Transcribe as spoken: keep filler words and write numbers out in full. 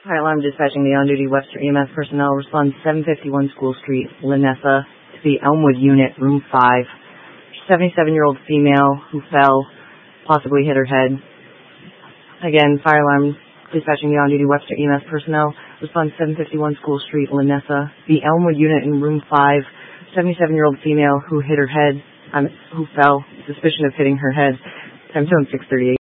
Fire alarm dispatching the on-duty Webster E M S personnel responds seven fifty-one School Street, Lanessa, to the Elmwood Unit, Room five. seventy-seven-year-old female who fell, possibly hit her head. Again, fire alarm dispatching the on-duty Webster E M S personnel responds seven fifty-one School Street, Lanessa, the Elmwood Unit in Room five. seventy-seven-year-old female who hit her head, um, who fell, suspicion of hitting her head. Time zone six thirty-eight.